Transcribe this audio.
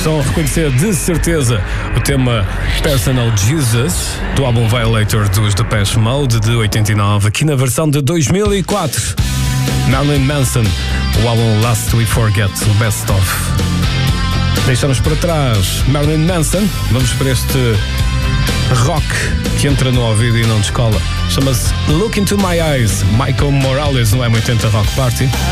Estão a reconhecer de certeza o tema Personal Jesus do álbum Violator dos Depeche Mode de 89, aqui na versão de 2004. Marilyn Manson, o álbum Last We Forget, o Best Of. Deixamos para trás Marilyn Manson, vamos para este rock que entra no ouvido e não descola. Chama-se Look Into My Eyes, Michael Morales no M80 Rock Party.